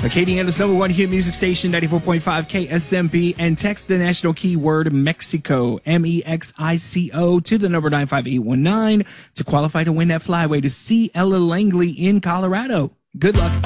Acadiana's number one hit music station, 94.5 KSMB, and text the national keyword Mexico, MEXICO, to the number 95819 to qualify to win that flyway to see Ella Langley in Colorado. Good luck.